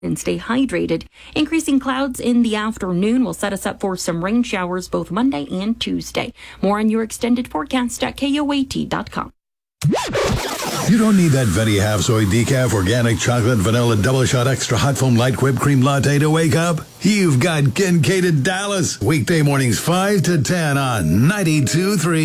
and stay hydrated. Increasing clouds in the afternoon will set us up for some rain showers both Monday and Tuesday. More on your extended forecast at KOAT.com. You don't need that Venti half soy decaf organic chocolate vanilla double shot extra hot foam light whipped cream latte to wake up. You've got Kincaid at Dallas. Weekday mornings 5 to 10 on 92.3.